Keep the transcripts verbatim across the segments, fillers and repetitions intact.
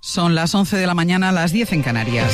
Son las once de la mañana, las diez en Canarias.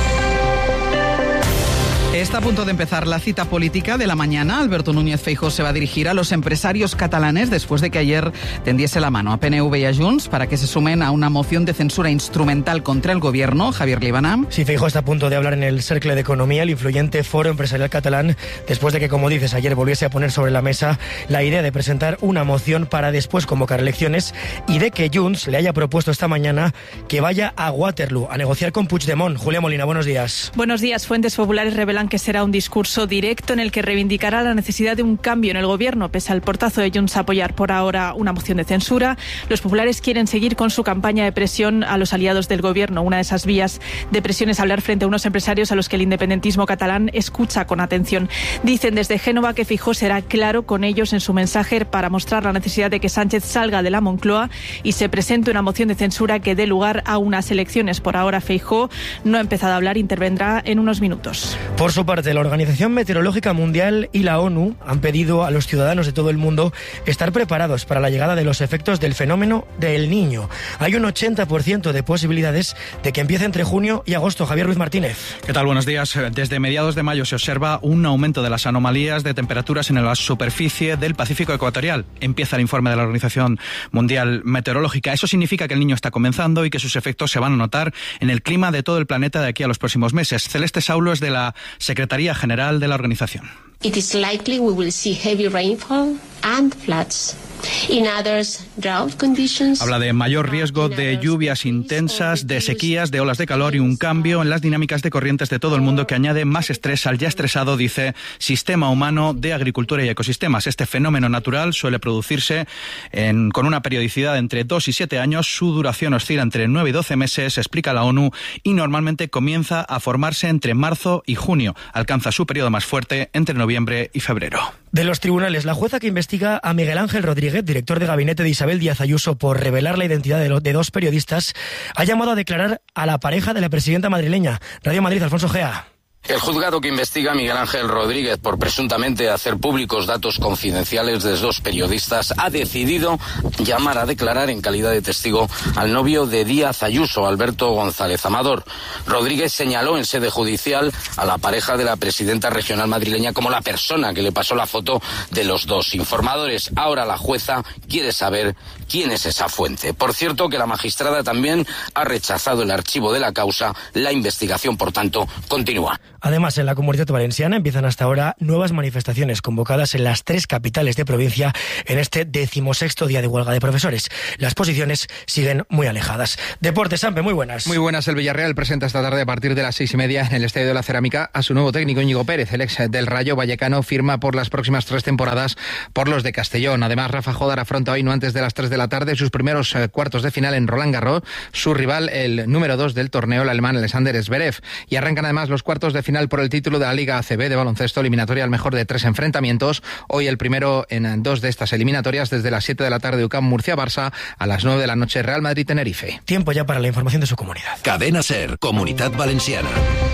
Está a punto de empezar la cita política de la mañana. Alberto Núñez Feijóo se va a dirigir a los empresarios catalanes después de que ayer tendiese la mano a P N V y a Junts para que se sumen a una moción de censura instrumental contra el gobierno. Javier Líbana. Sí, Feijóo está a punto de hablar en el Cercle de Economía, el influyente foro empresarial catalán, después de que, como dices, ayer volviese a poner sobre la mesa la idea de presentar una moción para después convocar elecciones y de que Junts le haya propuesto esta mañana que vaya a Waterloo a negociar con Puigdemont. Julia Molina, buenos días. Buenos días. Fuentes populares revelan que será un discurso directo en el que reivindicará la necesidad de un cambio en el gobierno. Pese al portazo de Junts a apoyar por ahora una moción de censura, los populares quieren seguir con su campaña de presión a los aliados del gobierno. Una de esas vías de presión es hablar frente a unos empresarios a los que el independentismo catalán escucha con atención. Dicen desde Génova que Feijóo será claro con ellos en su mensaje para mostrar la necesidad de que Sánchez salga de la Moncloa y se presente una moción de censura que dé lugar a unas elecciones. Por ahora Feijóo no ha empezado a hablar, intervendrá en unos minutos. Por su parte, la Organización Meteorológica Mundial y la ONU han pedido a los ciudadanos de todo el mundo estar preparados para la llegada de los efectos del fenómeno del Niño. Hay un ochenta por ciento de posibilidades de que empiece entre junio y agosto. Javier Ruiz Martínez. ¿Qué tal? Buenos días. Desde mediados de mayo se observa un aumento de las anomalías de temperaturas en la superficie del Pacífico ecuatorial. Empieza el informe de la Organización Mundial Meteorológica. Eso significa que el Niño está comenzando y que sus efectos se van a notar en el clima de todo el planeta de aquí a los próximos meses. Celeste Saulo es de la Secretaría General de la organización. It is likely we will see heavy rainfall and floods. In others, drought conditions. Habla de mayor riesgo de lluvias intensas, de sequías, de olas de calor y un cambio en las dinámicas de corrientes de todo el mundo que añade más estrés al ya estresado, dice, sistema humano de agricultura y ecosistemas. Este fenómeno natural suele producirse en, con una periodicidad de entre dos y siete años. Su duración oscila entre nueve y doce meses, explica la ONU, y normalmente comienza a formarse entre marzo y junio. Alcanza su periodo más fuerte entre noviembre y febrero. De los tribunales, la jueza que investiga a Miguel Ángel Rodríguez, director de gabinete de Isabel Díaz Ayuso, por revelar la identidad de, lo, de dos periodistas, ha llamado a declarar a la pareja de la presidenta madrileña. Radio Madrid, Alfonso Gea. El juzgado que investiga a Miguel Ángel Rodríguez por presuntamente hacer públicos datos confidenciales de dos periodistas ha decidido llamar a declarar en calidad de testigo al novio de Díaz Ayuso, Alberto González Amador. Rodríguez señaló en sede judicial a la pareja de la presidenta regional madrileña como la persona que le pasó la foto de los dos informadores. Ahora la jueza quiere saber quién es esa fuente. Por cierto, que la magistrada también ha rechazado el archivo de la causa. La investigación, por tanto, continúa. Además, en la Comunidad Valenciana empiezan hasta ahora nuevas manifestaciones convocadas en las tres capitales de provincia en este decimosexto día de huelga de profesores. Las posiciones siguen muy alejadas. Deportes, Sampe, muy buenas. Muy buenas. El Villarreal presenta esta tarde a partir de las seis y media en el Estadio de la Cerámica a su nuevo técnico Íñigo Pérez. El ex del Rayo Vallecano firma por las próximas tres temporadas por los de Castellón. Además, Rafa Jodar afronta hoy, no antes de las tres de la tarde, sus primeros eh, cuartos de final en Roland Garros. Su rival, el número dos del torneo, el alemán Alexander Zverev. Y arrancan además los cuartos de final por el título de la Liga A C B de baloncesto, eliminatoria al mejor de tres enfrentamientos. Hoy el primero en dos de estas eliminatorias, desde las siete de la tarde U C A M Murcia-Barça, a las nueve de la noche Real Madrid-Tenerife. Tiempo ya para la información de su comunidad. Cadena SER, Comunitat Valenciana.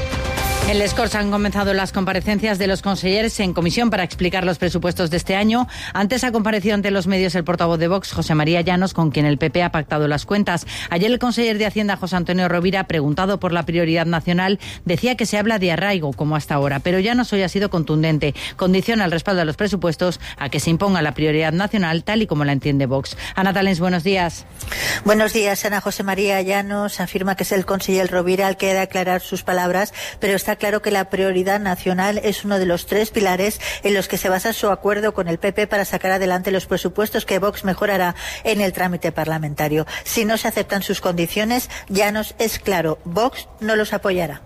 En Les Corts han comenzado las comparecencias de los consejeros en comisión para explicar los presupuestos de este año. Antes ha comparecido ante los medios el portavoz de Vox, José María Llanos, con quien el P P ha pactado las cuentas. Ayer el consejero de Hacienda, José Antonio Rovira, preguntado por la prioridad nacional, decía que se habla de arraigo, como hasta ahora, pero Llanos hoy ha sido contundente. Condiciona el respaldo a los presupuestos a que se imponga la prioridad nacional, tal y como la entiende Vox. Ana Talens, buenos días. Buenos días, Ana. José María Llanos afirma que es el consejero Rovira el que ha de aclarar sus palabras, pero está claro que la prioridad nacional es uno de los tres pilares en los que se basa su acuerdo con el P P para sacar adelante los presupuestos que Vox mejorará en el trámite parlamentario. Si no se aceptan sus condiciones, Llanos es claro, Vox no los apoyará.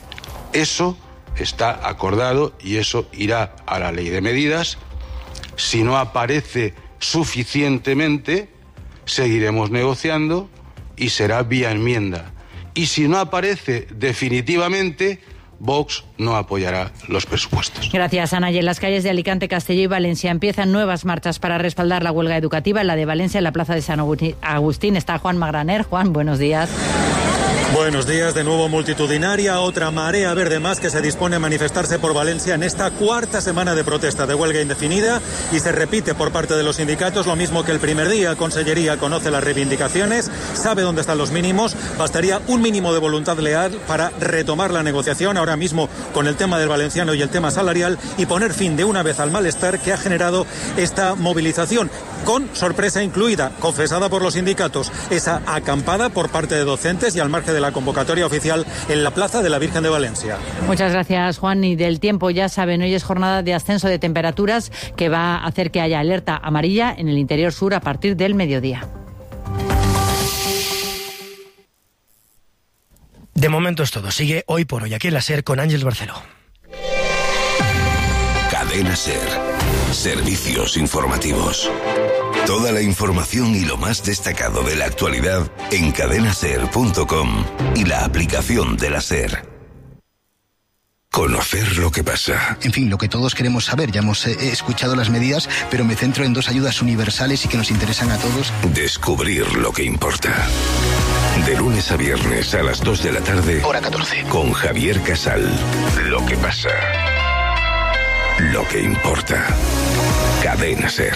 Eso está acordado y eso irá a la ley de medidas. Si no aparece suficientemente, seguiremos negociando y será vía enmienda. Y si no aparece definitivamente, Vox no apoyará los presupuestos. Gracias, Ana. Y en las calles de Alicante, Castelló y Valencia empiezan nuevas marchas para respaldar la huelga educativa. En la de Valencia, en la plaza de San Agustín, está Juan Magraner. Juan, buenos días. Buenos días, de nuevo multitudinaria, otra marea verde más que se dispone a manifestarse por Valencia en esta cuarta semana de protesta de huelga indefinida y se repite por parte de los sindicatos lo mismo que el primer día. Consellería conoce las reivindicaciones, sabe dónde están los mínimos, bastaría un mínimo de voluntad leal para retomar la negociación ahora mismo con el tema del valenciano y el tema salarial y poner fin de una vez al malestar que ha generado esta movilización, con sorpresa incluida, confesada por los sindicatos, esa acampada por parte de docentes y al margen de la convocatoria oficial en la Plaza de la Virgen de Valencia. Muchas gracias, Juan. Y del tiempo, ya saben, hoy es jornada de ascenso de temperaturas que va a hacer que haya alerta amarilla en el interior sur a partir del mediodía. De momento es todo. Sigue Hoy por Hoy aquí en la SER con Ángeles Barceló. Cadena SER. Servicios informativos. Toda la información y lo más destacado de la actualidad en cadena ser punto com y la aplicación de la SER. Conocer lo que pasa. En fin, lo que todos queremos saber. Ya hemos eh, escuchado las medidas, pero me centro en dos ayudas universales y que nos interesan a todos. Descubrir lo que importa. De lunes a viernes a las dos de la tarde. Hora catorce. Con Javier Casal. Lo que pasa. Lo que importa. Cadena SER.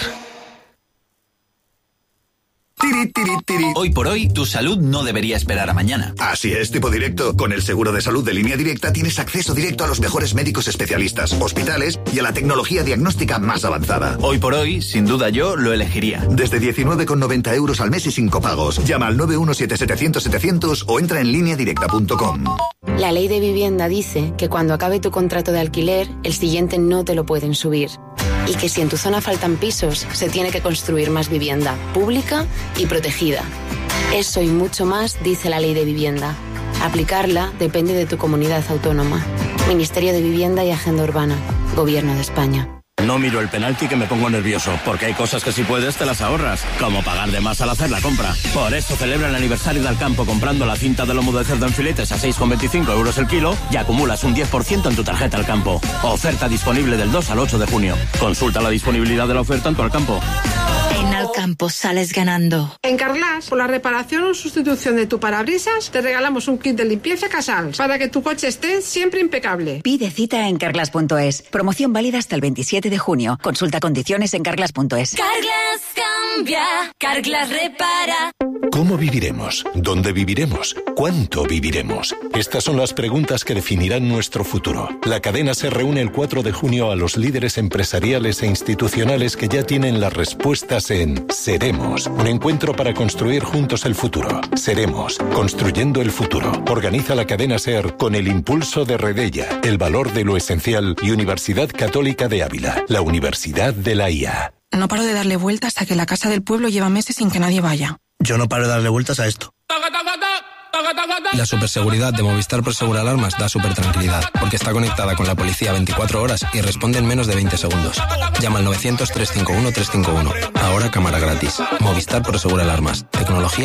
Tiri, tiri, tiri. Hoy por hoy, tu salud no debería esperar a mañana. Así es, tipo directo. Con el seguro de salud de Línea Directa tienes acceso directo a los mejores médicos especialistas, hospitales y a la tecnología diagnóstica más avanzada. Hoy por hoy, sin duda yo lo elegiría. Desde diecinueve con noventa euros al mes y sin copagos. Llama al nueve uno siete setecientos setecientos o entra en línea directa punto com. La ley de vivienda dice que cuando acabe tu contrato de alquiler, el siguiente no te lo pueden subir. Y que si en tu zona faltan pisos, se tiene que construir más vivienda, pública y protegida. Eso y mucho más dice la ley de vivienda. Aplicarla depende de tu comunidad autónoma. Ministerio de Vivienda y Agenda Urbana. Gobierno de España. No miro el penalti que me pongo nervioso, porque hay cosas que si puedes te las ahorras, como pagar de más al hacer la compra. Por eso celebra el aniversario del campo comprando la cinta de lomo de cerdo en filetes a seis con veinticinco euros el kilo y acumulas un diez por ciento en tu tarjeta Alcampo. Oferta disponible del dos al ocho de junio. Consulta la disponibilidad de la oferta en tu Alcampo. En Alcampo sales ganando. En Carglass, por la reparación o sustitución de tu parabrisas, te regalamos un kit de limpieza Casals para que tu coche esté siempre impecable. Pide cita en carglass punto es. Promoción válida hasta el veintisiete de junio. Consulta condiciones en carglass punto es. Carglass cambia, Carglass repara. ¿Cómo viviremos? ¿Dónde viviremos? ¿Cuánto viviremos? Estas son las preguntas que definirán nuestro futuro. La cadena se reúne el cuatro de junio a los líderes empresariales e institucionales que ya tienen las respuestas en Seremos, un encuentro para construir juntos el futuro. Seremos, construyendo el futuro. Organiza la cadena SER con el impulso de Redella, el valor de lo esencial y Universidad Católica de Ávila, la Universidad de la I A. No paro de darle vueltas a que la casa del pueblo lleva meses sin que nadie vaya. Yo no paro de darle vueltas a esto. La superseguridad de Movistar Prosegur Alarmas da super tranquilidad, porque está conectada con la policía veinticuatro horas y responde en menos de veinte segundos. Llama al novecientos, trescientos cincuenta y uno, trescientos cincuenta y uno. Ahora cámara gratis. Movistar Prosegur Alarmas. Tecnología